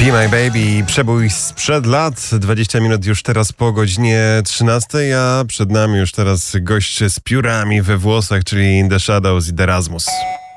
Be My Baby, przebój sprzed lat, 20 minut już teraz po godzinie 13, a przed nami już teraz gość z piórami we włosach, czyli The Shadows i The Erasmus.